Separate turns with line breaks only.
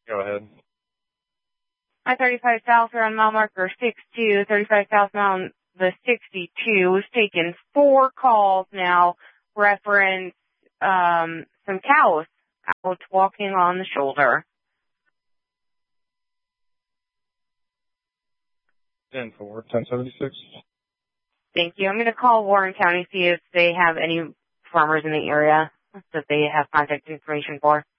Go ahead.
I-35 South around mile marker 62, 35 South around the 62. We've taken 4 calls now reference some cows out walking on the shoulder.
10-4, 1076.
Thank you. I'm going to call Warren County, see if they have any farmers in the area that they have contact information for.